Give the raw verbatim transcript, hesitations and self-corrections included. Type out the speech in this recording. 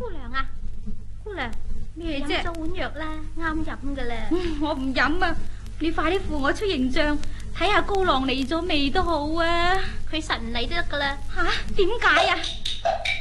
姑娘啊，姑娘， 咩啫？ 飲咗碗藥啦，啱飲噶啦。 我唔飲啊！你快啲扶我出形象，睇下高郎嚟咗未都好啊！ 佢實唔嚟都得噶啦。 吓？點解啊？